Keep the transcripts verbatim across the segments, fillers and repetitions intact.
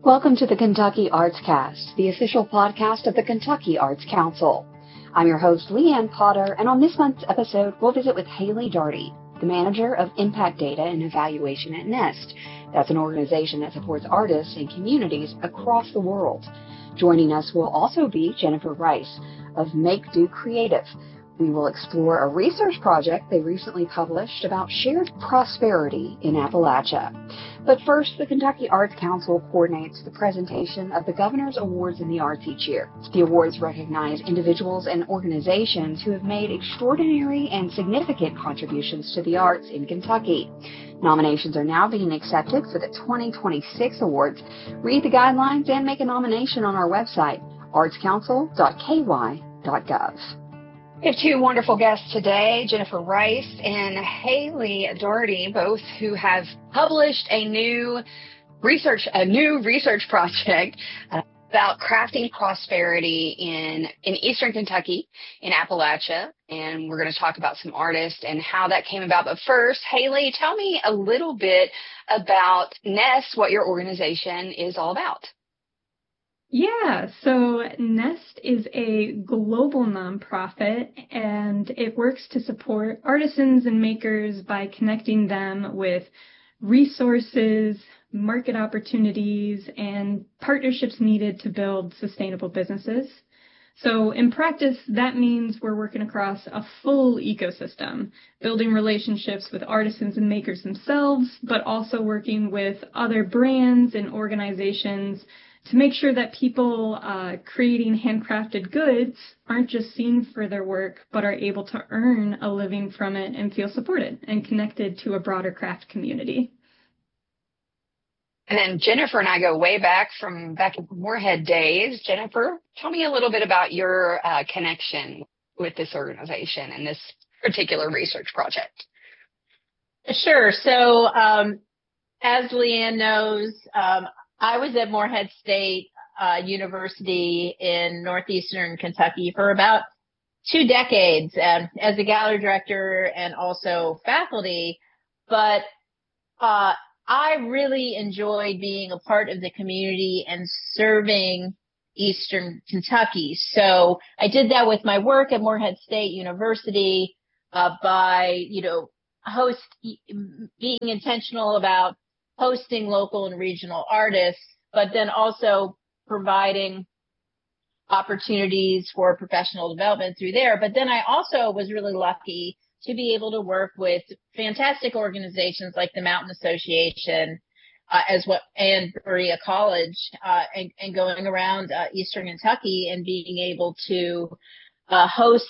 Welcome to the Kentucky Arts Cast, the official podcast of the Kentucky Arts Council. I'm your host, Leanne Potter, and on this month's episode, we'll visit with Haley Daugherty, the manager of Impact Data and Evaluation at Nest. That's an organization that supports artists and communities across the world. Joining us will also be Jennifer Rice of Make Do Creative. We will explore a research project they recently published about shared prosperity in Appalachia. But first, the Kentucky Arts Council coordinates the presentation of the Governor's Awards in the Arts each year. The awards recognize individuals and organizations who have made extraordinary and significant contributions to the arts in Kentucky. Nominations are now being accepted for the twenty twenty-six awards. Read the guidelines and make a nomination on our website, arts council dot k y dot gov. We have two wonderful guests today, Jennifer Rice and Haley Daugherty, both who have published a new research a new research project uh, about crafting prosperity in in Eastern Kentucky, in Appalachia, and we're going to talk about some artists and how that came about. But first, Haley, tell me a little bit about Nest, what your organization is all about. Yeah, so Nest is a global nonprofit, and it works to support artisans and makers by connecting them with resources, market opportunities, and partnerships needed to build sustainable businesses. So in practice, that means we're working across a full ecosystem, building relationships with artisans and makers themselves, but also working with other brands and organizations to make sure that people uh, creating handcrafted goods aren't just seen for their work, but are able to earn a living from it and feel supported and connected to a broader craft community. And then Jennifer and I go way back from back in Moorhead days. Jennifer, tell me a little bit about your uh, connection with this organization and this particular research project. Sure. So um, as Leanne knows, um, I was at Moorhead State uh, University in northeastern Kentucky for about two decades um, as a gallery director and also faculty. But uh, I really enjoyed being a part of the community and serving Eastern Kentucky. So I did that with my work at Moorhead State University uh, by, you know, host being intentional about hosting local and regional artists, but then also providing opportunities for professional development through there. But then I also was really lucky to be able to work with fantastic organizations like the Mountain Association, uh, as what, and Berea College, uh, and, and going around uh, Eastern Kentucky and being able to uh, host,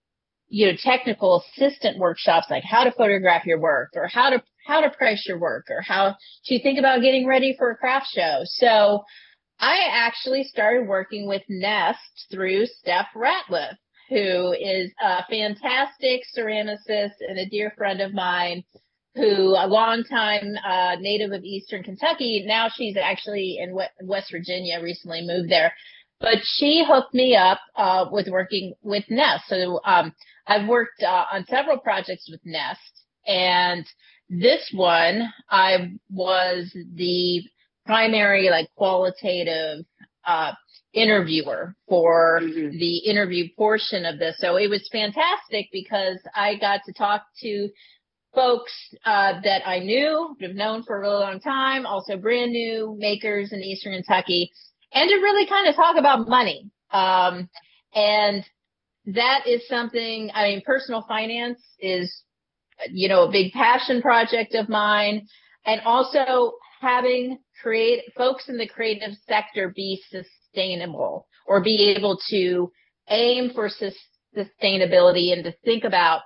you know, technical assistant workshops like how to photograph your work or how to how to price your work or how to think about getting ready for a craft show. So I actually started working with Nest through Steph Ratliff, who is a fantastic ceramicist and a dear friend of mine, who a longtime uh, native of Eastern Kentucky. Now she's actually in West Virginia, recently moved there. But she hooked me up uh, with working with Nest. So um, I've worked uh, on several projects with Nest, and this one, I was the primary, like, qualitative uh interviewer for mm-hmm. the interview portion of this. So it was fantastic because I got to talk to folks uh that I knew, have known for a really long time, also brand new makers in Eastern Kentucky, and to really kind of talk about money. Um and that is something, I mean, personal finance is, you know, a big passion project of mine, and also having create folks in the creative sector be sustainable or be able to aim for sus- sustainability and to think about,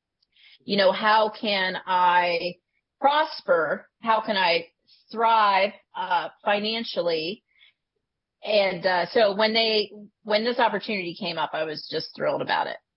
you know, how can I prosper? How can I thrive uh, financially? And uh, so when they when this opportunity came up, I was just thrilled about it.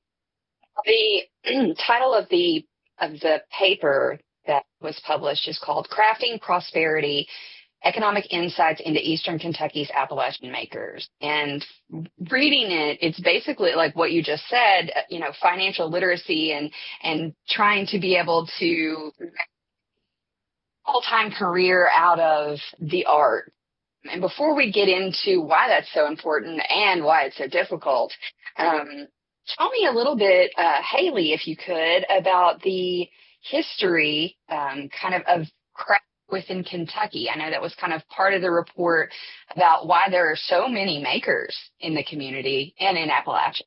The title of the of the paper that was published is called Crafting Prosperity, Economic Insights into Eastern Kentucky's Appalachian Makers. And reading it, it's basically like what you just said, you know, financial literacy and, and trying to be able to full-time career out of the art And before we get into why that's so important and why it's so difficult, um, tell me a little bit, uh, Haley, if you could, about the history um, kind of of craft within Kentucky. I know that was kind of part of the report about why there are so many makers in the community and in Appalachia.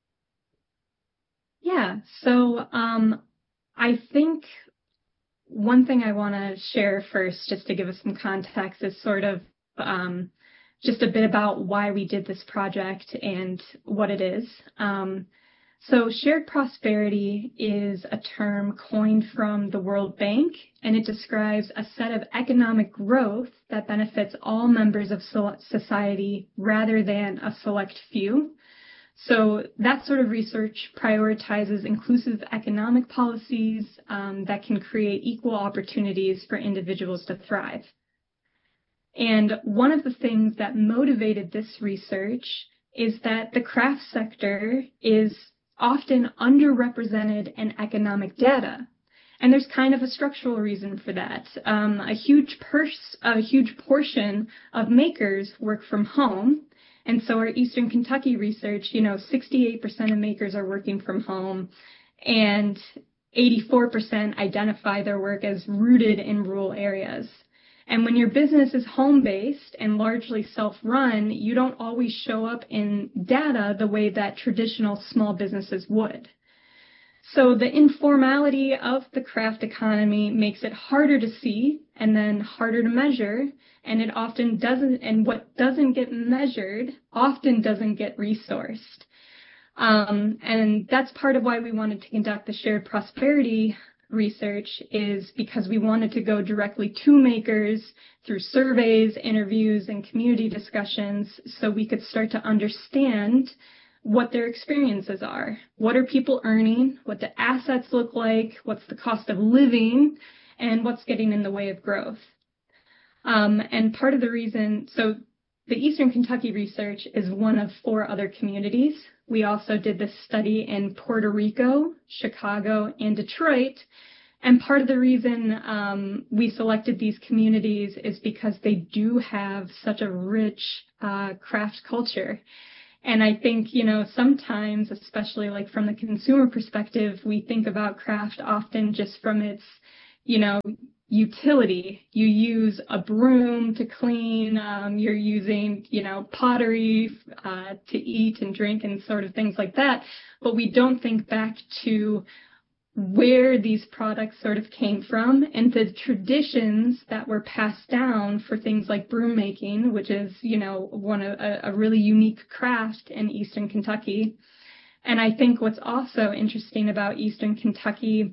Yeah, so um, I think one thing I want to share first, just to give us some context, is sort of um, just a bit about why we did this project and what it is. Um, so shared prosperity is a term coined from the World Bank, and it describes a set of economic growth that benefits all members of society rather than a select few. So that sort of research prioritizes inclusive economic policies um, that can create equal opportunities for individuals to thrive. And one of the things that motivated this research is that the craft sector is often underrepresented in economic data. And there's kind of a structural reason for that. Um, a huge purse, a huge portion of makers work from home. And so our Eastern Kentucky research, you know, sixty-eight percent of makers are working from home, and eighty-four percent identify their work as rooted in rural areas. And when your business is home-based and largely self-run, you don't always show up in data the way that traditional small businesses would. So the informality of the craft economy makes it harder to see and then harder to measure, and it often doesn't, and what doesn't get measured often doesn't get resourced. Um, and that's part of why we wanted to conduct the shared prosperity research, is because we wanted to go directly to makers through surveys, interviews, and community discussions so we could start to understand what their experiences are. What are people earning? What do assets look like? What's the cost of living? And what's getting in the way of growth? Um, and part of the reason, so the Eastern Kentucky research is one of four other communities. We also did this study in Puerto Rico, Chicago, and Detroit. And part of the reason um, we selected these communities is because they do have such a rich uh, craft culture. And I think, you know, sometimes, especially like from the consumer perspective, we think about craft often just from its, you know, utility. You use a broom to clean, um, you're using, you know, pottery uh, to eat and drink and sort of things like that. But we don't think back to where these products sort of came from and the traditions that were passed down for things like broom making, which is, you know, one of a, a really unique craft in Eastern Kentucky. And I think what's also interesting about Eastern Kentucky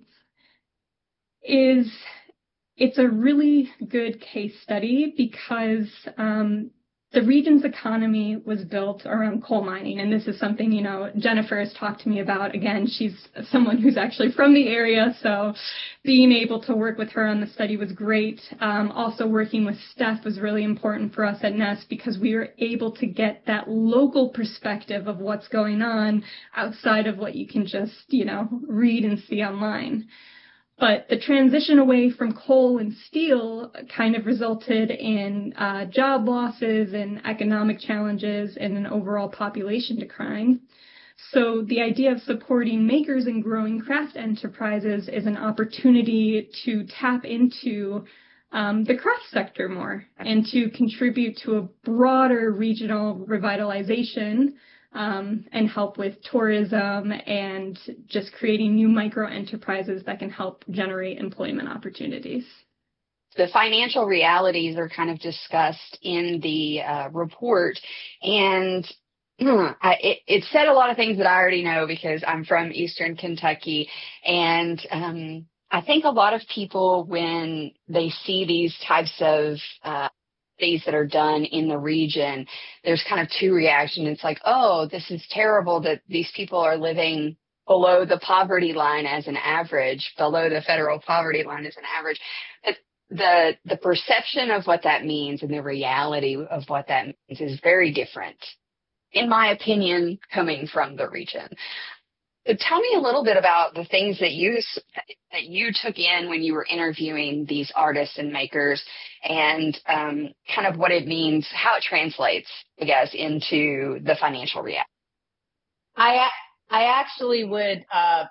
is it's a really good case study because um, the region's economy was built around coal mining. And this is something, you know, Jennifer has talked to me about. Again, she's someone who's actually from the area, so being able to work with her on the study was great. Um, also working with Steph was really important for us at Nest because we were able to get that local perspective of what's going on outside of what you can just, you know, read and see online. But the transition away from coal and steel kind of resulted in uh, job losses and economic challenges and an overall population decline. So the idea of supporting makers and growing craft enterprises is an opportunity to tap into um, the craft sector more and to contribute to a broader regional revitalization Um, and help with tourism and just creating new micro enterprises that can help generate employment opportunities. The financial realities are kind of discussed in the uh, report, and I, it, it said a lot of things that I already know because I'm from Eastern Kentucky, and um, I think a lot of people, when they see these types of uh, things that are done in the region, there's kind of two reactions. It's like, oh, this is terrible that these people are living below the poverty line as an average, below the federal poverty line as an average. But the the perception of what that means and the reality of what that means is very different, in my opinion, coming from the region. So tell me a little bit about the things that you that you took in when you were interviewing these artists and makers, and um, kind of what it means, how it translates, I guess, into the financial reality. I I actually would uh,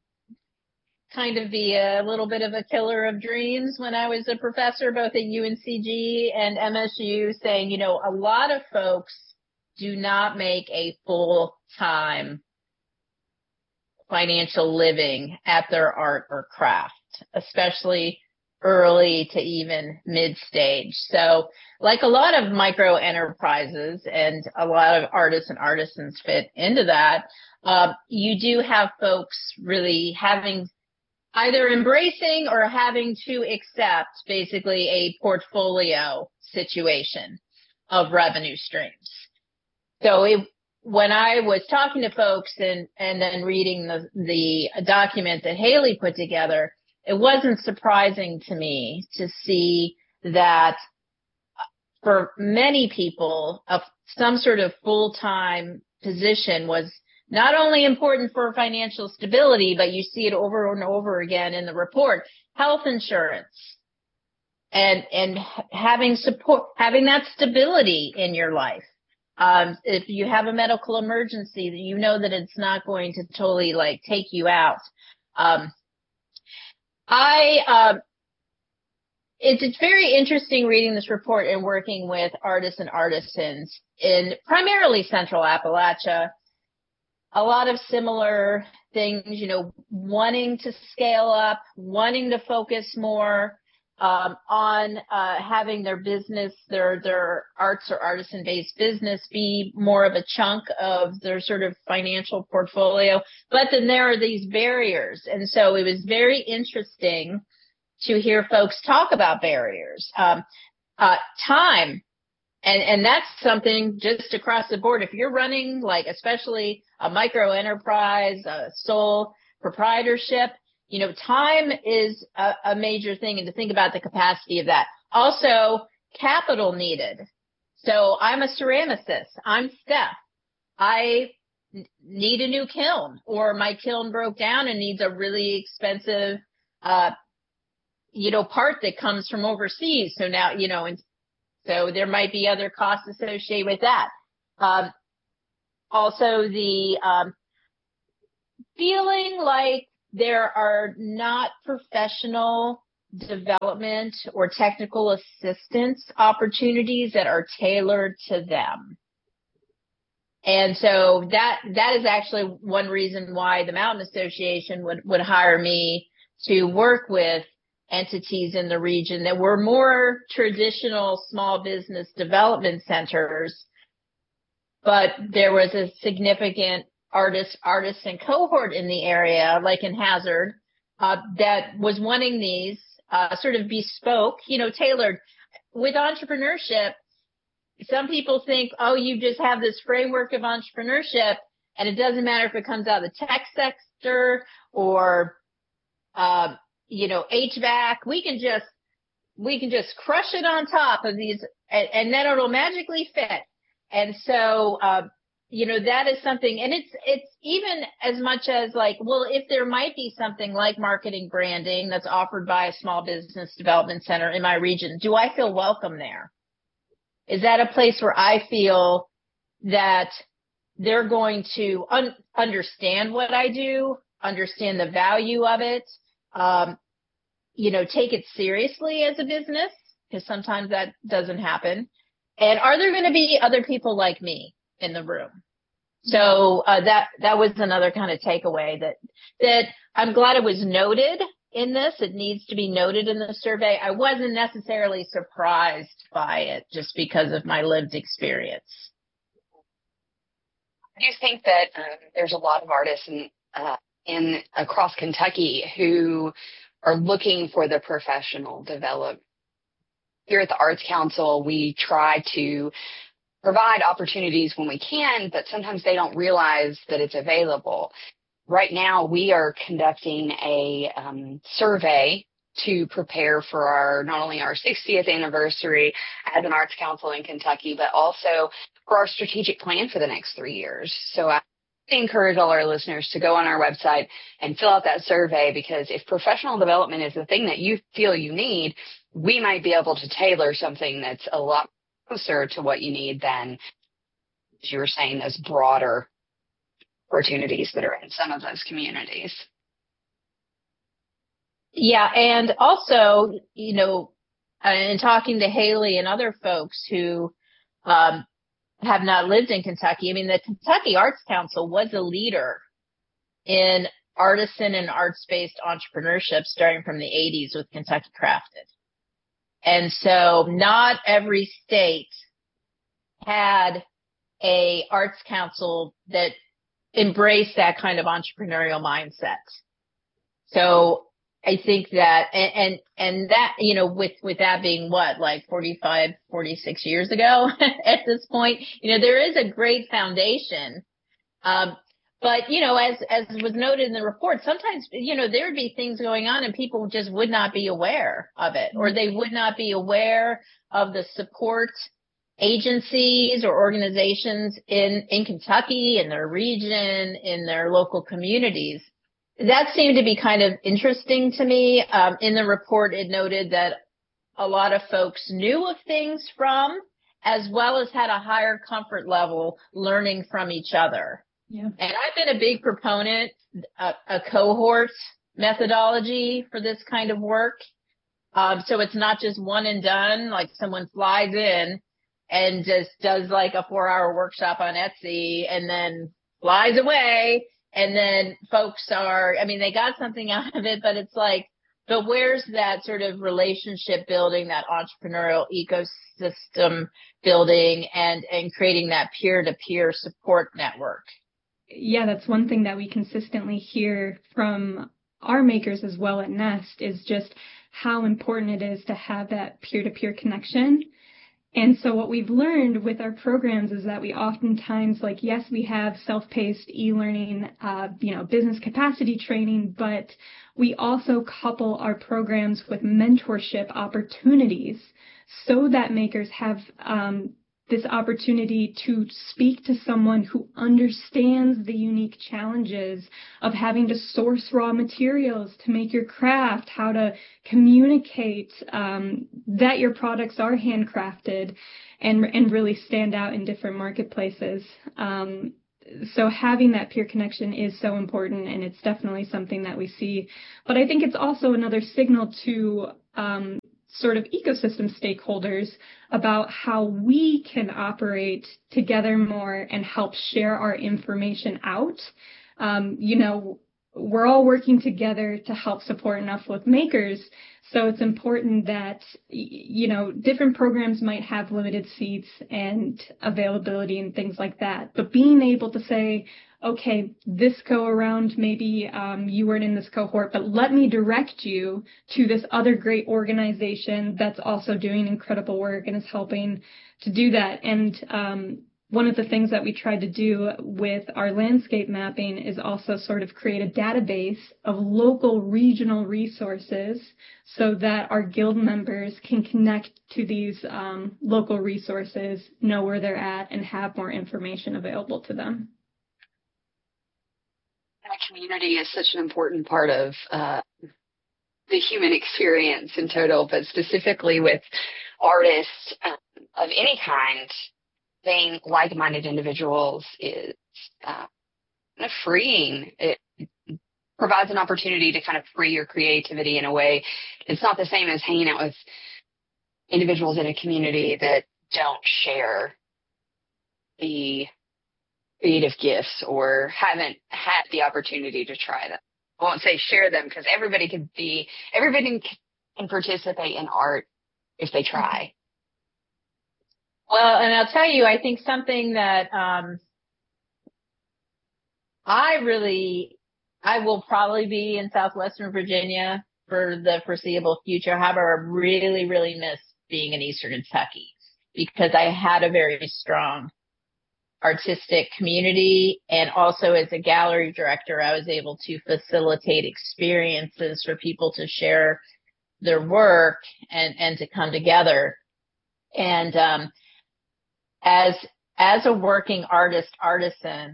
kind of be a little bit of a killer of dreams when I was a professor, both at U N C G and M S U, saying, you know, a lot of folks do not make a full-time financial living at their art or craft, especially early to even mid-stage. So like a lot of micro enterprises, and a lot of artists and artisans fit into that, um, you do have folks really having either embracing or having to accept basically a portfolio situation of revenue streams. So it, when I was talking to folks and, and then reading the, the document that Haley put together, it wasn't surprising to me to see that for many people, a, some sort of full-time position was not only important for financial stability, but you see it over and over again in the report, health insurance and, and having support, having that stability in your life. Um, if you have a medical emergency, you know that it's not going to totally like take you out. Um, I, um, it's, it's very interesting reading this report and working with artists and artisans in primarily Central Appalachia. A lot of similar things, you know, wanting to scale up, wanting to focus more um, on uh, having their business, their their arts or artisan-based business be more of a chunk of their sort of financial portfolio. But then there are these barriers. And so it was very interesting to hear folks talk about barriers. Um, uh, time. And, and that's something just across the board. If you're running, like, especially a micro enterprise, a sole proprietorship, you know, time is a, a major thing, and to think about the capacity of that. Also, capital needed. So I'm a ceramicist. I'm Steph. I need a new kiln, or my kiln broke down and needs a really expensive, uh, you know, part that comes from overseas. So now, you know, and so there might be other costs associated with that. Um, also, the um, feeling like there are not professional development or technical assistance opportunities that are tailored to them. And so that that is actually one reason why the Mountain Association would, would hire me to work with entities in the region that were more traditional small business development centers, but there was a significant artist, artisan cohort in the area, like in Hazard, uh, that was wanting these uh, sort of bespoke, you know, tailored. With entrepreneurship, some people think, oh, you just have this framework of entrepreneurship, and it doesn't matter if it comes out of the tech sector or uh, you know, H V A C, we can just, we can just crush it on top of these, and, and then it'll magically fit. And so, uh, you know, that is something, and it's, it's even as much as like, well, if there might be something like marketing branding that's offered by a small business development center in my region, do I feel welcome there? Is that a place where I feel that they're going to un- understand what I do, understand the value of it, Um, you know, take it seriously as a business, because sometimes that doesn't happen. And are there going to be other people like me in the room? So uh, that that was another kind of takeaway that that I'm glad it was noted in this. It needs to be noted in the survey. I wasn't necessarily surprised by it just because of my lived experience. I do think that um, there's a lot of artists in, uh, in across Kentucky who are looking for the professional development. Here at the Arts Council, we try to provide opportunities when we can, but sometimes they don't realize that it's available. Right now, we are conducting a um, survey to prepare for our not only our sixtieth anniversary as an Arts Council in Kentucky, but also for our strategic plan for the next three years. So I encourage all our listeners to go on our website and fill out that survey, because if professional development is the thing that you feel you need, we might be able to tailor something that's a lot closer to what you need than, as you were saying, those broader opportunities that are in some of those communities. Yeah, and also, you know, in talking to Haley and other folks who um, have not lived in Kentucky, I mean, the Kentucky Arts Council was a leader in artisan and arts-based entrepreneurship starting from the eighties with Kentucky Crafted. And so not every state had a arts council that embraced that kind of entrepreneurial mindset. So I think that, and, and, and that, you know, with, with that being what, like forty-five, forty-six years ago at this point, you know, there is a great foundation. Um, but, you know, as, as was noted in the report, sometimes, you know, there would be things going on and people just would not be aware of it, or they would not be aware of the support agencies or organizations in, in Kentucky, in their region, in their local communities. That seemed to be kind of interesting to me. Um, in the report, it noted that a lot of folks knew of things from, as well as had a higher comfort level learning from each other. Yeah. And I've been a big proponent, a, a cohort methodology for this kind of work. Um, so it's not just one and done, like someone flies in and just does like a four hour workshop on Etsy and then flies away. And then folks are, I mean, they got something out of it, but it's like, but where's that sort of relationship building, that entrepreneurial ecosystem building, and, and creating that peer-to-peer support network? Yeah, that's one thing that we consistently hear from our makers as well at Nest, is just how important it is to have that peer-to-peer connection. And so what we've learned with our programs is that we oftentimes, like, yes, we have self-paced e-learning, uh, you know, business capacity training, but we also couple our programs with mentorship opportunities so that makers have um, this opportunity to speak to someone who understands the unique challenges of having to source raw materials to make your craft, how to communicate um, that your products are handcrafted, and and really stand out in different marketplaces. Um, so having that peer connection is so important, and it's definitely something that we see. But I think it's also another signal to um, sort of ecosystem stakeholders about how we can operate together more and help share our information out. Um, you know, we're all working together to help support enough with makers. So it's important that, you know, different programs might have limited seats and availability and things like that. But being able to say, okay, this go around, maybe um, you weren't in this cohort, but let me direct you to this other great organization that's also doing incredible work and is helping to do that. And um, one of the things that we tried to do with our landscape mapping is also sort of create a database of local regional resources so that our guild members can connect to these um, local resources, know where they're at, and have more information available to them. Community is such an important part of uh, the human experience in total, but specifically with artists um, of any kind, being like-minded individuals is uh, kind of freeing. It provides an opportunity to kind of free your creativity in a way. It's not the same as hanging out with individuals in a community that don't share the creative gifts or haven't had the opportunity to try them. I won't say share them, because everybody can be, everybody can participate in art if they try. Well, and I'll tell you, I think something that um, I really, I will probably be in Southwestern Virginia for the foreseeable future. However, I really, really miss being in Eastern Kentucky, because I had a very strong artistic community, and also as a gallery director, I was able to facilitate experiences for people to share their work and, and to come together. And um, as as a working artist artisan,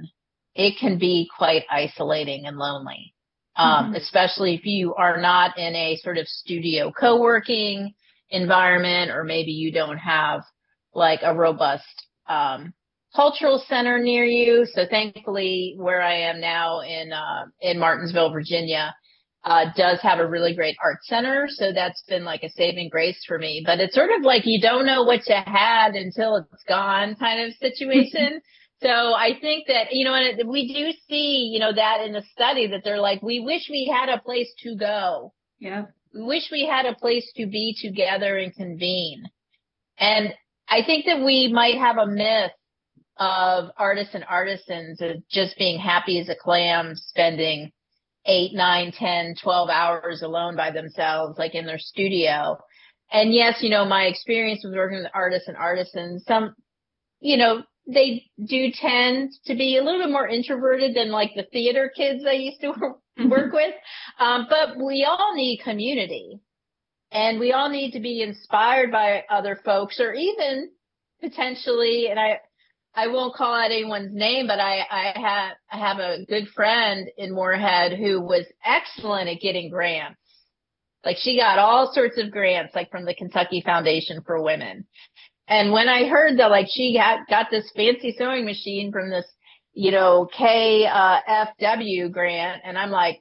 it can be quite isolating and lonely. Um, mm-hmm. Especially if you are not in a sort of studio co-working environment, or maybe you don't have like a robust, um, cultural center near you. So thankfully where I am now in, uh, in Martinsville, Virginia, uh, does have a really great art center. So that's been like a saving grace for me, but it's sort of like you don't know what you had until it's gone kind of situation. So I think that, you know, and we do see, you know, that in the study that they're like, we wish we had a place to go. Yeah. We wish we had a place to be together and convene. And I think that we might have a myth of artists and artisans of just being happy as a clam, spending eight, nine, ten, twelve hours alone by themselves, like in their studio. And yes, you know, my experience with working with artists and artisans, some, you know, they do tend to be a little bit more introverted than like the theater kids I used to work with. Um, but we all need community, and we all need to be inspired by other folks, or even potentially, and I, I won't call out anyone's name, but I, I have, I have a good friend in Moorhead who was excellent at getting grants. Like she got all sorts of grants, like from the Kentucky Foundation for Women. And when I heard that, like, she got, got this fancy sewing machine from this, you know, K F W grant, and I'm like,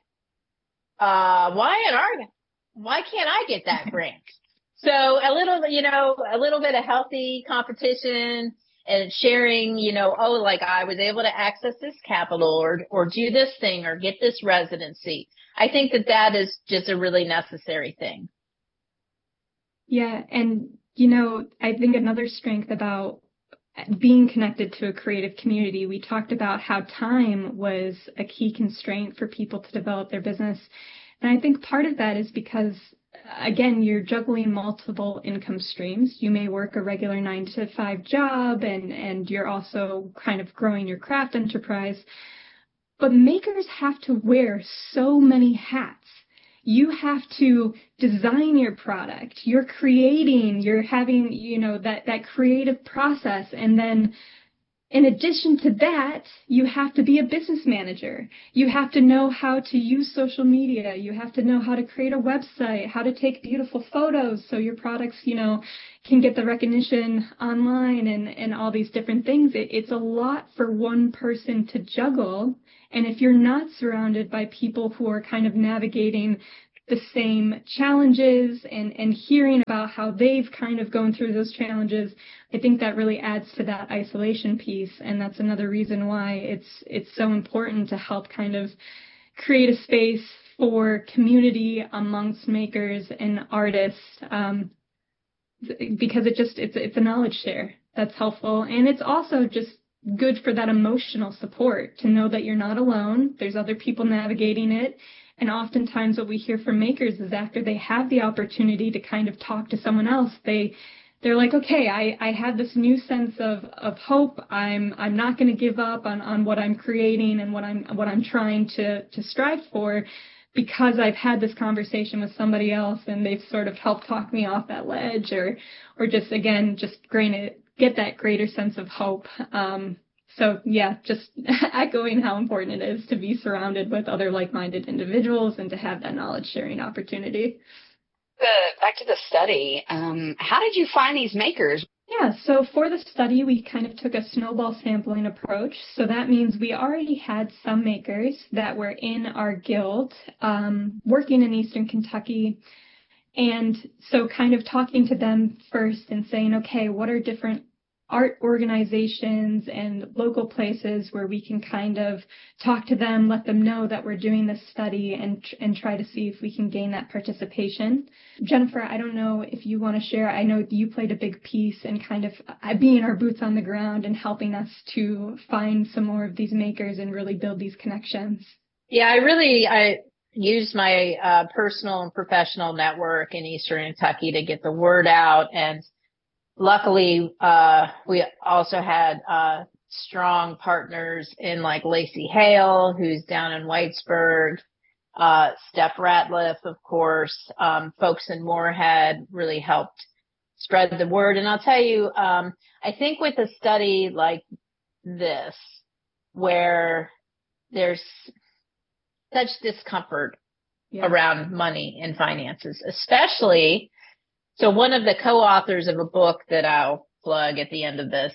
uh, why in our, why can't I get that grant? So a little, you know, a little bit of healthy competition and sharing, you know, oh, like I was able to access this capital, or, or do this thing, or get this residency. I think that that is just a really necessary thing. Yeah. And you know, I think another strength about being connected to a creative community, we talked about how time was a key constraint for people to develop their business. And I think part of that is because, again, you're juggling multiple income streams. You may work a regular nine to five job, and, and you're also kind of growing your craft enterprise. But makers have to wear so many hats. You have to design your product. You're creating, you're having, you know, that, that creative process. And then in addition to that, you have to be a business manager. You have to know how to use social media. You have to know how to create a website, how to take beautiful photos so your products, you know, can get the recognition online, and, and all these different things. It, it's a lot for one person to juggle. And if you're not surrounded by people who are kind of navigating the same challenges and, and hearing about how they've kind of gone through those challenges, I think that really adds to that isolation piece. And that's another reason why it's it's so important to help kind of create a space for community amongst makers and artists, um, because it just it's it's a knowledge share that's helpful. And it's also just good for that emotional support to know that you're not alone. There's other people navigating it. And oftentimes what we hear from makers is after they have the opportunity to kind of talk to someone else, they, they're like, okay, I, I have this new sense of, of hope. I'm, I'm not going to give up on, on what I'm creating and what I'm, what I'm trying to, to strive for, because I've had this conversation with somebody else and they've sort of helped talk me off that ledge, or, or just, again, just gain get that greater sense of hope. Um, So yeah, just echoing how important it is to be surrounded with other like-minded individuals and to have that knowledge sharing opportunity. Uh, back to the study. Um, how did you find these makers? Yeah, so for the study, we kind of took a snowball sampling approach. So that means we already had some makers that were in our guild, um, working in Eastern Kentucky. And so kind of talking to them first and saying, okay, what are different art organizations and local places where we can kind of talk to them, let them know that we're doing this study, and and try to see if we can gain that participation. Jennifer, I don't know if you want to share. I know you played a big piece in kind of being our boots on the ground and helping us to find some more of these makers and really build these connections. Yeah, I really, I used my uh, personal and professional network in Eastern Kentucky to get the word out. And luckily, uh, we also had, uh, strong partners in like Lacey Hale, who's down in Whitesburg, uh, Steph Ratliff, of course, um, folks in Moorhead really helped spread the word. And I'll tell you, um, I think with a study like this, where there's such discomfort yeah. around money and finances, especially. So one of the co-authors of a book that I'll plug at the end of this,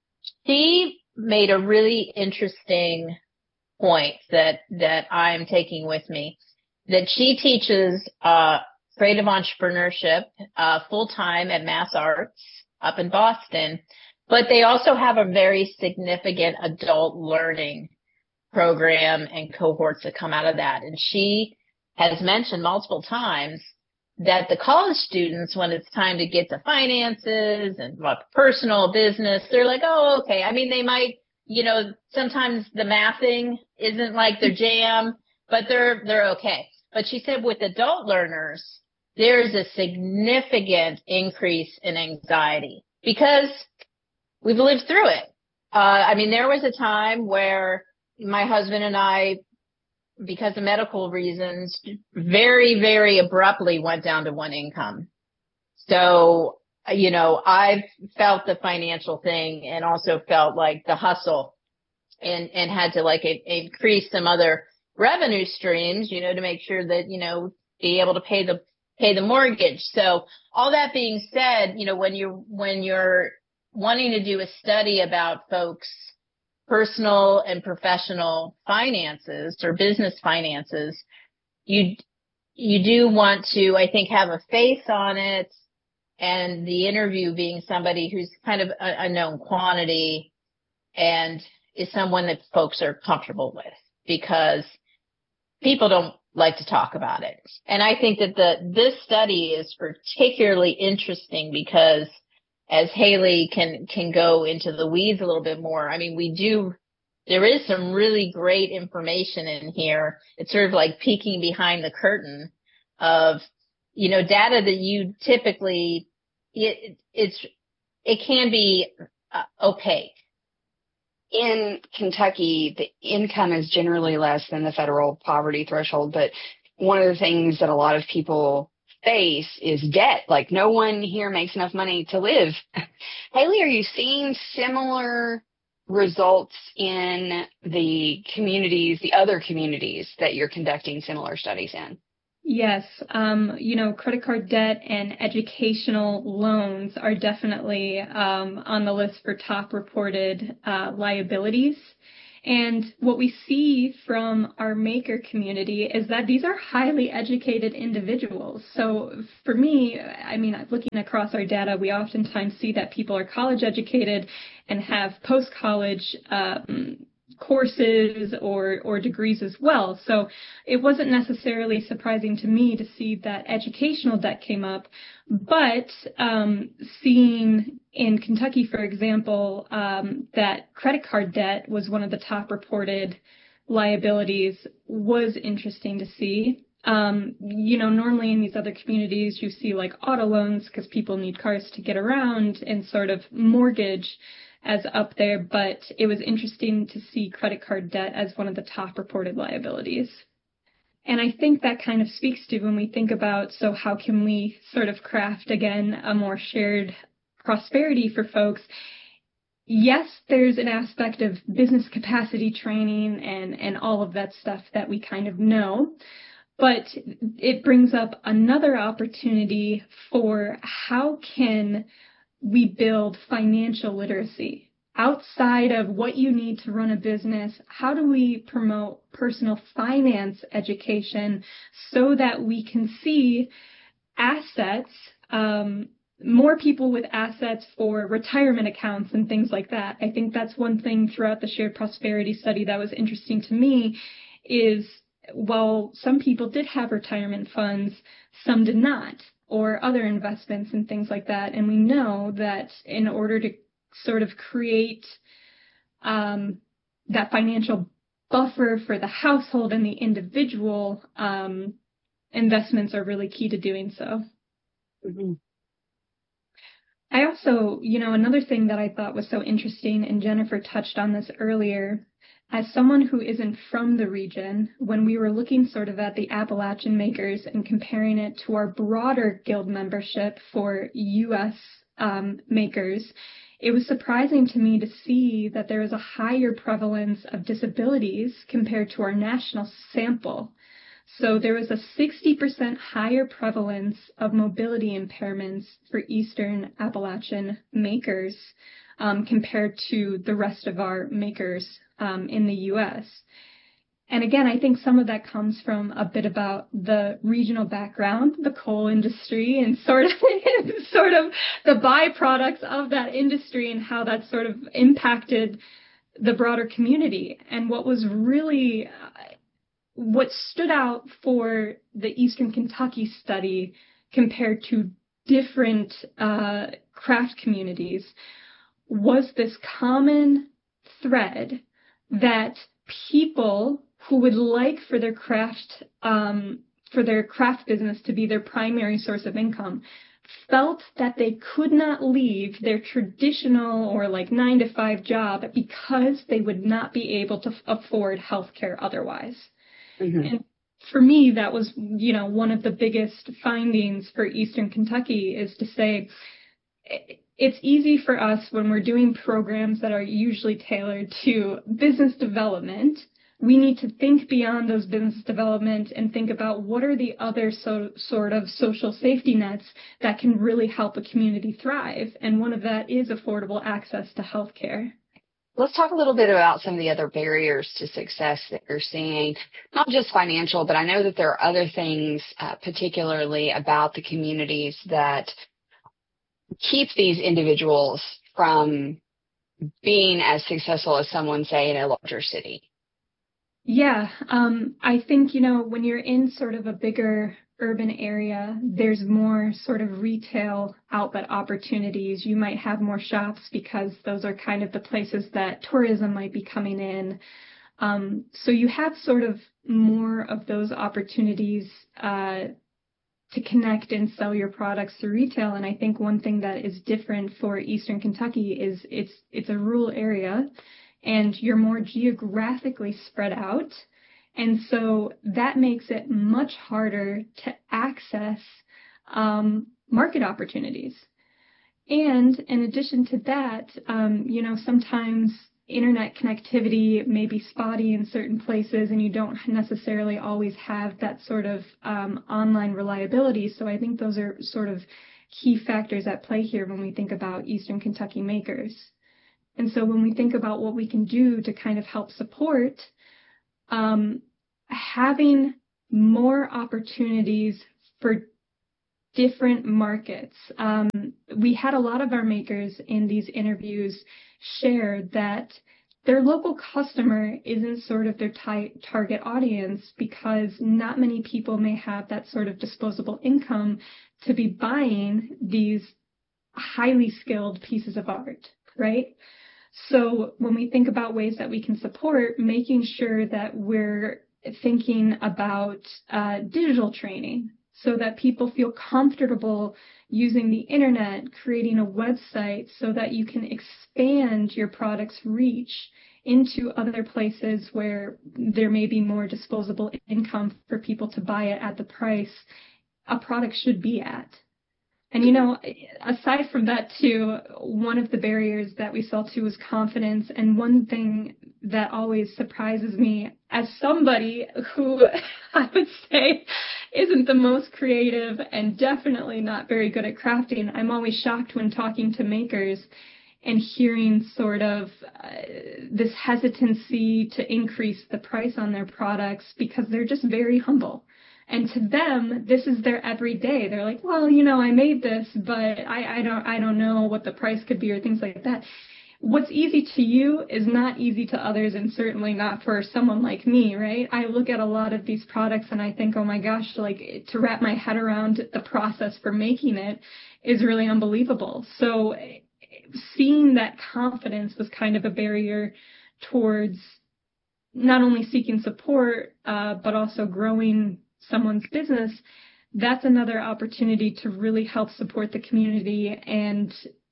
she made a really interesting point that, that I'm taking with me, that she teaches, uh, creative entrepreneurship, uh, full time at MassArts up in Boston, but they also have a very significant adult learning program and cohorts that come out of that. And she has mentioned multiple times that the college students, when it's time to get to finances and what personal business, they're like, oh, okay. I mean, they might, you know, sometimes the mathing isn't like their jam, but they're, they're okay. But she said with adult learners, there's a significant increase in anxiety because we've lived through it. Uh, I mean, there was a time where my husband and I, because of medical reasons, very, very abruptly went down to one income. So, you know, I've felt the financial thing and also felt like the hustle and, and had to like a, increase some other revenue streams, you know, to make sure that, you know, be able to pay the, pay the mortgage. So all that being said, you know, when you're, when you're wanting to do a study about folks' personal and professional finances or business finances, you, you do want to, I think, have a face on it, and the interview being somebody who's kind of a, a known quantity and is someone that folks are comfortable with, because people don't like to talk about it. And I think that the, this study is particularly interesting because, as Haley can, can go into the weeds a little bit more, I mean, we do, there is some really great information in here. It's sort of like peeking behind the curtain of, you know, data that you typically, it, it's, it can be uh, opaque. In Kentucky, the income is generally less than the federal poverty threshold, but one of the things that a lot of people face is debt. Like, no one here makes enough money to live. Haley, are you seeing similar results in the communities, the other communities that you're conducting similar studies in? Yes. Um, you know, credit card debt and educational loans are definitely um, on the list for top reported uh, liabilities. And what we see from our maker community is that these are highly educated individuals. So for me, I mean, looking across our data, we oftentimes see that people are college educated and have post-college um, courses or, or degrees as well. So it wasn't necessarily surprising to me to see that educational debt came up, but um, seeing in Kentucky, for example, um, that credit card debt was one of the top reported liabilities was interesting to see. Um, you know, normally in these other communities, you see like auto loans because people need cars to get around and sort of mortgage as up there, but it was interesting to see credit card debt as one of the top reported liabilities. And I think that kind of speaks to when we think about, so how can we sort of craft, again, a more shared prosperity for folks? Yes, there's an aspect of business capacity training and, and all of that stuff that we kind of know, but it brings up another opportunity for how can we build financial literacy outside of what you need to run a business. How do we promote personal finance education so that we can see assets, um, more people with assets for retirement accounts and things like that? I think that's one thing throughout the Shared Prosperity study that was interesting to me is, while some people did have retirement funds, some did not, or other investments and things like that. And we know that in order to sort of create um, that financial buffer for the household and the individual, um, investments are really key to doing so. Mm-hmm. I also, you know, another thing that I thought was so interesting, and Jennifer touched on this earlier, as someone who isn't from the region, when we were looking sort of at the Appalachian makers and comparing it to our broader guild membership for U S um, makers, it was surprising to me to see that there was a higher prevalence of disabilities compared to our national sample. So there was a sixty percent higher prevalence of mobility impairments for Eastern Appalachian makers um, compared to the rest of our makers um, in the U S. And again, I think some of that comes from a bit about the regional background, the coal industry, and sort of sort of the byproducts of that industry and how that sort of impacted the broader community. And what was really, uh, what stood out for the Eastern Kentucky study compared to different uh, craft communities was this common thread that people who would like for their craft, um, for their craft business to be their primary source of income, felt that they could not leave their traditional or like nine to five job because they would not be able to f- afford health care otherwise. Mm-hmm. And for me, that was, you know, one of the biggest findings for Eastern Kentucky is to say, it's easy for us when we're doing programs that are usually tailored to business development. We need to think beyond those business development and think about what are the other so, sort of social safety nets that can really help a community thrive. And one of that is affordable access to health care. Let's talk a little bit about some of the other barriers to success that you're seeing, not just financial, but I know that there are other things, uh, particularly about the communities that keep these individuals from being as successful as someone, say, in a larger city. Yeah, um, I think, you know, when you're in sort of a bigger urban area, there's more sort of retail outlet opportunities. You might have more shops because those are kind of the places that tourism might be coming in. Um, so you have sort of more of those opportunities uh, to connect and sell your products through retail. And I think one thing that is different for Eastern Kentucky is it's it's a rural area, and you're more geographically spread out. And so that makes it much harder to access um, market opportunities. And in addition to that, um, you know, sometimes internet connectivity may be spotty in certain places and you don't necessarily always have that sort of um, online reliability. So I think those are sort of key factors at play here when we think about Eastern Kentucky makers. And so when we think about what we can do to kind of help support, um, having more opportunities for different markets. Um, we had a lot of our makers in these interviews share that their local customer isn't sort of their t- target audience because not many people may have that sort of disposable income to be buying these highly skilled pieces of art, right? So when we think about ways that we can support, making sure that we're thinking about uh, digital training so that people feel comfortable using the internet, creating a website so that you can expand your product's reach into other places where there may be more disposable income for people to buy it at the price a product should be at. And, you know, aside from that, too, one of the barriers that we saw, too, was confidence. And one thing that always surprises me as somebody who I would say isn't the most creative and definitely not very good at crafting, I'm always shocked when talking to makers and hearing sort of uh, this hesitancy to increase the price on their products because they're just very humble. And to them, this is their everyday. They're like, well, you know, I made this, but I, I don't I don't know what the price could be or things like that. What's easy to you is not easy to others, and certainly not for someone like me, right? I look at a lot of these products and I think, oh my gosh, like to wrap my head around the process for making it is really unbelievable. So seeing that confidence was kind of a barrier towards not only seeking support, uh, but also growing someone's business. That's another opportunity to really help support the community and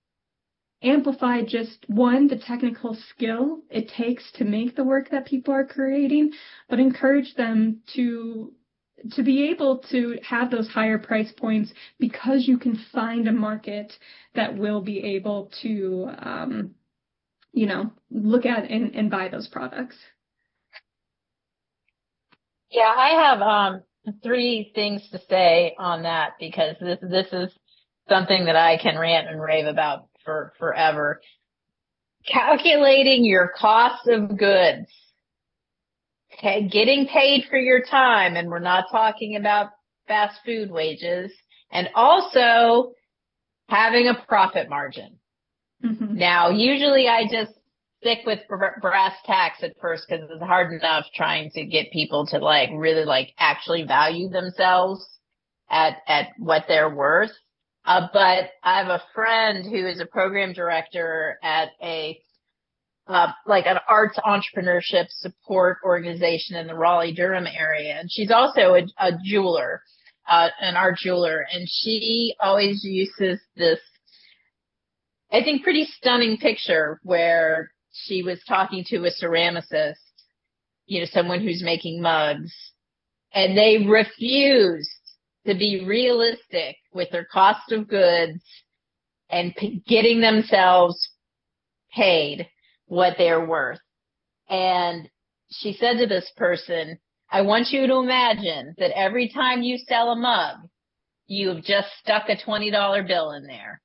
amplify just, one, the technical skill it takes to make the work that people are creating, but encourage them to to be able to have those higher price points because you can find a market that will be able to, um, you know, look at and, and buy those products. Yeah, I have um, three things to say on that because this this is something that I can rant and rave about for forever. Calculating your cost of goods. Okay, getting paid for your time, and we're not talking about fast food wages, and also having a profit margin. Mm-hmm. Now, usually I just stick with brass tacks at first because it's hard enough trying to get people to like really like actually value themselves at, at what they're worth. Uh, but I have a friend who is a program director at a Uh, like an arts entrepreneurship support organization in the Raleigh-Durham area. And she's also a, a jeweler, uh, an art jeweler. And she always uses this, I think, pretty stunning picture where she was talking to a ceramicist, you know, someone who's making mugs, and they refused to be realistic with their cost of goods and p- getting themselves paid what they're worth. And she said to this person, I want you to imagine that every time you sell a mug, you have just stuck a twenty dollar bill in there.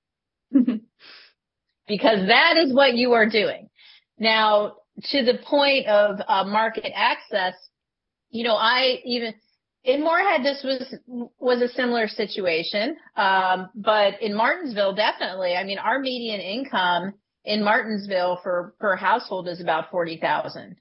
Because that is what you are doing. Now, to the point of uh, market access, you know, I even, in Moorhead, this was, was a similar situation. Um, but in Martinsville, definitely, I mean, our median income in Martinsville for per household is about forty thousand.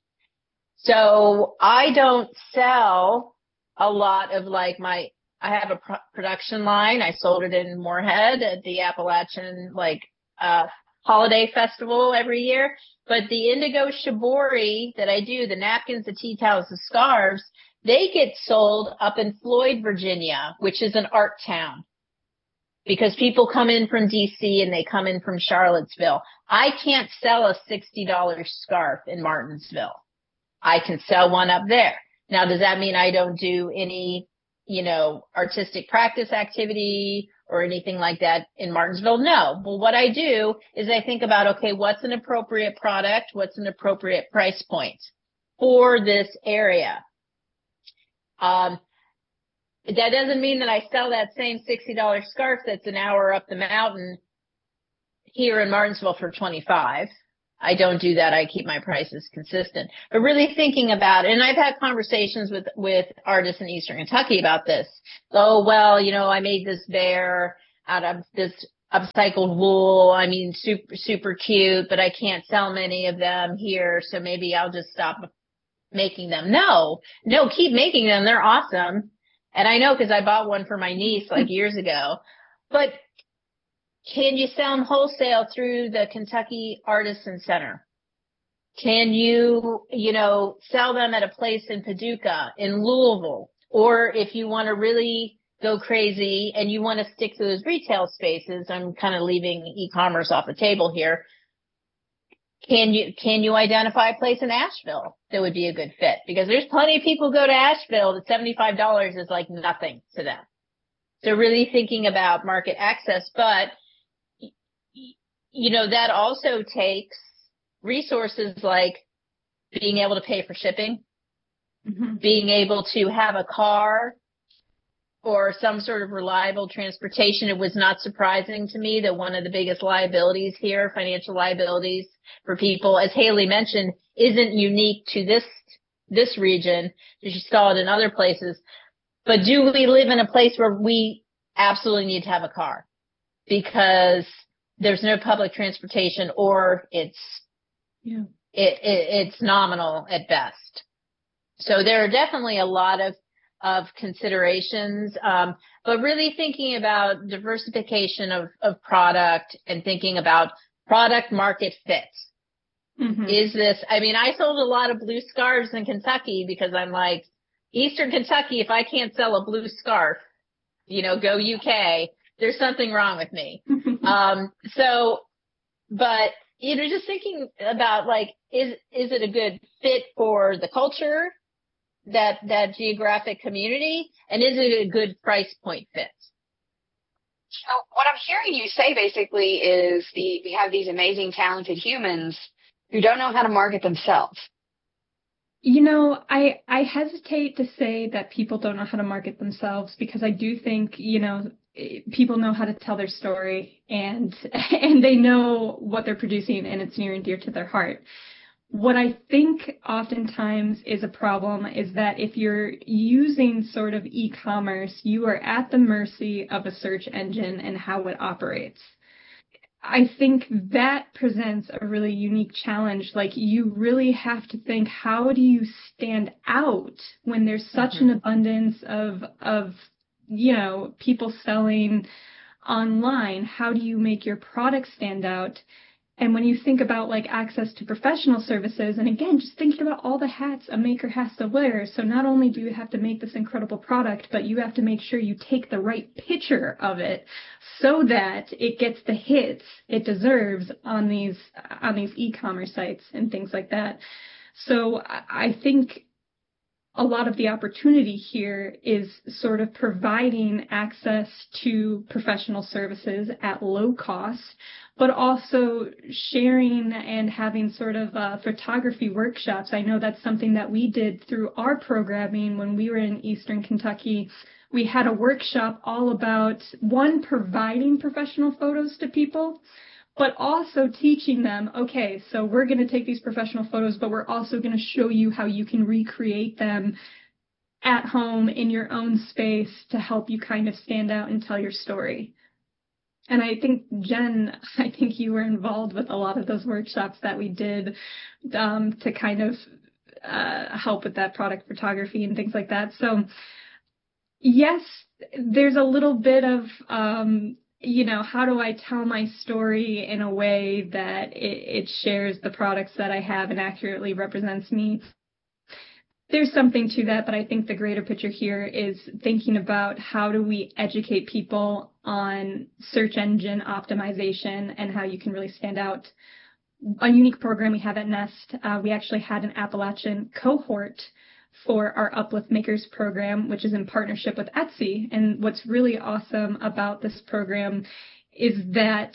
So I don't sell a lot of like my, I have a pro- production line. I sold it in Moorhead at the Appalachian like, uh, holiday festival every year. But the indigo shibori that I do, the napkins, the tea towels, the scarves, they get sold up in Floyd, Virginia, which is an art town. Because people come in from D C and they come in from Charlottesville. I can't sell a sixty dollar scarf in Martinsville. I can sell one up there. Now, does that mean I don't do any, you know, artistic practice activity or anything like that in Martinsville? No. Well, what I do is I think about, okay, what's an appropriate product? What's an appropriate price point for this area? Um, That doesn't mean that I sell that same sixty dollar scarf that's an hour up the mountain here in Martinsville for twenty-five. I don't do that. I keep my prices consistent. But really thinking about it, and I've had conversations with, with artists in Eastern Kentucky about this. Oh, well, you know, I made this bear out of this upcycled wool. I mean, super, super cute, but I can't sell many of them here, so maybe I'll just stop making them. No, no, keep making them. They're awesome. And I know because I bought one for my niece like years ago. But can you sell them wholesale through the Kentucky Artisan Center? Can you, you know, sell them at a place in Paducah, in Louisville? Or if you want to really go crazy and you want to stick to those retail spaces, I'm kind of leaving e-commerce off the table here. Can you, can you identify a place in Asheville that would be a good fit? Because there's plenty of people who go to Asheville that seventy-five dollars is like nothing to them. So really thinking about market access, but you know, that also takes resources like being able to pay for shipping, mm-hmm. being able to have a car or some sort of reliable transportation. It was not surprising to me that one of the biggest liabilities here, financial liabilities for people, as Haley mentioned, isn't unique to this, this region. She saw it in other places. But do we live in a place where we absolutely need to have a car because there's no public transportation or it's, yeah. it, it, it's nominal at best. So there are definitely a lot of of considerations, um, but really thinking about diversification of, of product and thinking about product market fit. Mm-hmm. Is this, I mean, I sold a lot of blue scarves in Kentucky because I'm like, Eastern Kentucky, if I can't sell a blue scarf, you know, go U K, there's something wrong with me. um, so, but, you know, just thinking about like, is, is it a good fit for the culture that, that geographic community? And is it a good price point fit? So what I'm hearing you say basically is the we have these amazing, talented humans who don't know how to market themselves. You know, I I hesitate to say that people don't know how to market themselves, because I do think, you know, people know how to tell their story, and and they know what they're producing, and it's near and dear to their heart. What I think oftentimes is a problem is that if you're using sort of e-commerce, you are at the mercy of a search engine and how it operates. I think that presents a really unique challenge. Like, you really have to think, how do you stand out when there's such mm-hmm. an abundance of, of, you know, people selling online? How do you make your product stand out? And when you think about like access to professional services, and again, just thinking about all the hats a maker has to wear. So not only do you have to make this incredible product, but you have to make sure you take the right picture of it so that it gets the hits it deserves on these, on these e-commerce sites and things like that. So I think a lot of the opportunity here is sort of providing access to professional services at low cost, but also sharing and having sort of uh, photography workshops. I know that's something that we did through our programming when we were in Eastern Kentucky. We had a workshop all about, one, providing professional photos to people, but also teaching them, okay, so we're going to take these professional photos, but we're also going to show you how you can recreate them at home in your own space to help you kind of stand out and tell your story. And I think, Jen, I think you were involved with a lot of those workshops that we did um, to kind of uh, help with that product photography and things like that. So, yes, there's a little bit of, um, you know, how do I tell my story in a way that it, it shares the products that I have and accurately represents me? There's something to that, but I think the greater picture here is thinking about how do we educate people on search engine optimization and how you can really stand out. A unique program we have at Nest, uh, we actually had an Appalachian cohort for our Uplift Makers program, which is in partnership with Etsy. And what's really awesome about this program is that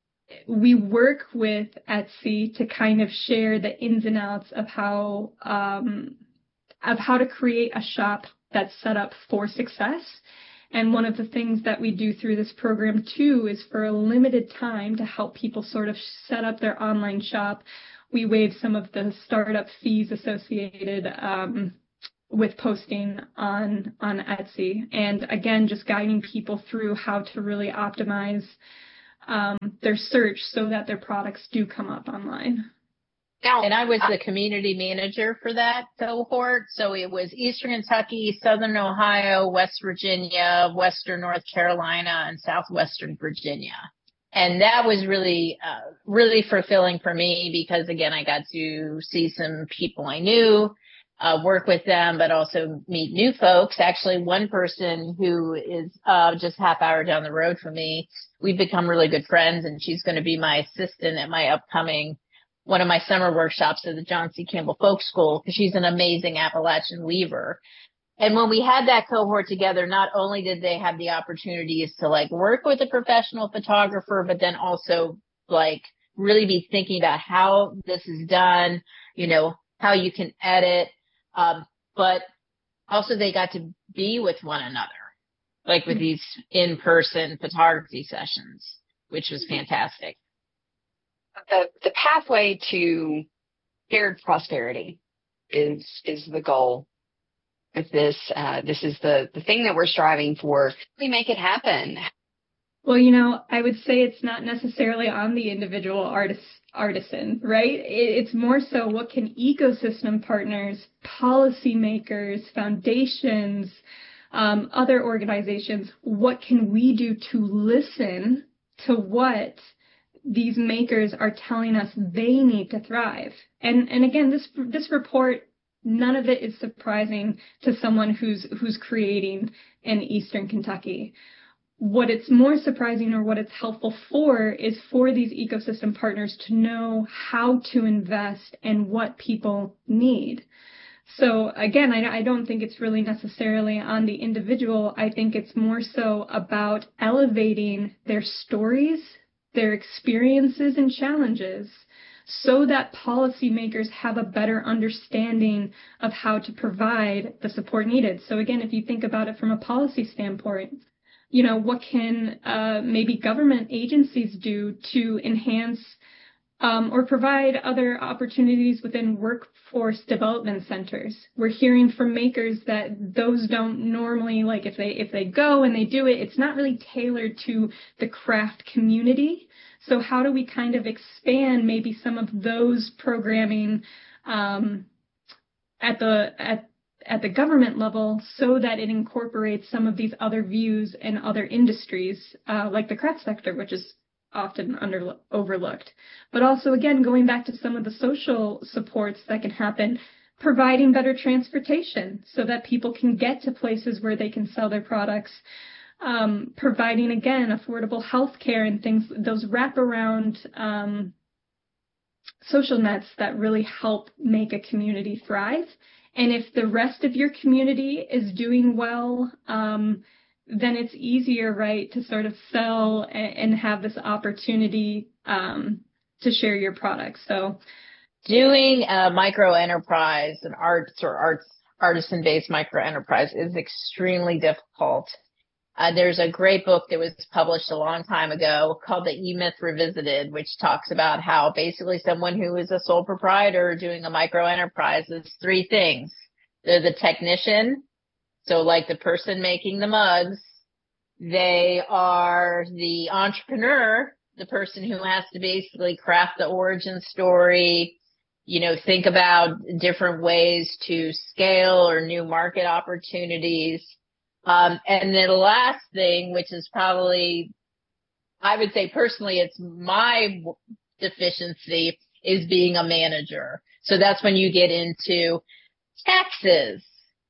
we work with Etsy to kind of share the ins and outs of how um, of how to create a shop that's set up for success. And one of the things that we do through this program, too, is for a limited time to help people sort of set up their online shop. We waive some of the startup fees associated um, with posting on, on Etsy. And again, just guiding people through how to really optimize um, their search so that their products do come up online. And I was the community manager for that cohort. So it was Eastern Kentucky, Southern Ohio, West Virginia, Western North Carolina, and Southwestern Virginia. And that was really, uh, really fulfilling for me because, again, I got to see some people I knew, uh, work with them, but also meet new folks. Actually, one person who is uh, just half hour down the road from me, we've become really good friends, and she's going to be my assistant at my upcoming one of my summer workshops at the John C. Campbell Folk School, because she's an amazing Appalachian weaver. And when we had that cohort together, not only did they have the opportunities to like work with a professional photographer, but then also like really be thinking about how this is done, you know, how you can edit. Um, but also they got to be with one another, like with these in-person photography sessions, which was fantastic. The, the pathway to shared prosperity is is the goal with this. Uh, this is the, the thing that we're striving for. We make it happen. Well, you know, I would say it's not necessarily on the individual artist, artisan, right? It's more so what can ecosystem partners, policymakers, foundations, um, other organizations, what can we do to listen to what these makers are telling us they need to thrive? And and again, this this report, none of it is surprising to someone who's who's creating in Eastern Kentucky. What it's more surprising, or what it's helpful for, is for these ecosystem partners to know how to invest and what people need. So again, I, I don't think it's really necessarily on the individual. I think it's more so about elevating their stories, their experiences and challenges, so that policymakers have a better understanding of how to provide the support needed. So again, if you think about it from a policy standpoint, you know, what can uh, maybe government agencies do to enhance um, or provide other opportunities within workforce development centers? We're hearing from makers that those don't normally, like if they if they go and they do it, it's not really tailored to the craft community. So how do we kind of expand maybe some of those programming um, at the at at the government level so that it incorporates some of these other views and other industries uh, like the craft sector, which is often under overlooked. But also, again, going back to some of the social supports that can happen, providing better transportation so that people can get to places where they can sell their products. Um, providing, again, affordable health care and things, those wraparound um, social nets that really help make a community thrive. And if the rest of your community is doing well, um, then it's easier, right, to sort of sell and, and have this opportunity um, to share your products. So doing a micro enterprise, an arts or arts artisan-based micro enterprise is extremely difficult. Uh, there's a great book that was published a long time ago called The E-Myth Revisited, which talks about how basically someone who is a sole proprietor doing a micro enterprise is three things. They're the technician, so like the person making the mugs. They are the entrepreneur, the person who has to basically craft the origin story, you know, think about different ways to scale or new market opportunities. Um, and then the last thing, which is probably, I would say personally, it's my deficiency, is being a manager. So that's when you get into taxes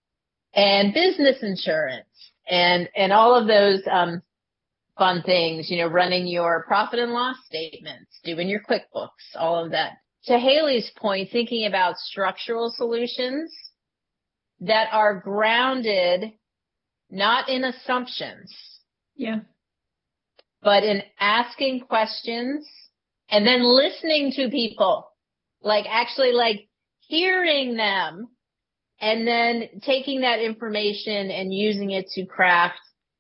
and business insurance and, and all of those, um, fun things, you know, running your profit and loss statements, doing your QuickBooks, all of that. To Haley's point, thinking about structural solutions that are grounded not in assumptions. Yeah. But in asking questions and then listening to people, like actually like hearing them and then taking that information and using it to craft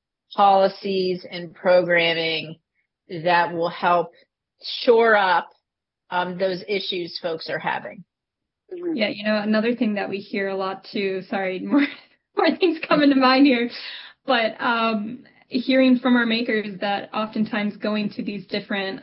policies and programming that will help shore up um, those issues folks are having. Yeah, you know, another thing that we hear a lot too, sorry, more more things coming to mind here, but um, hearing from our makers that oftentimes going to these different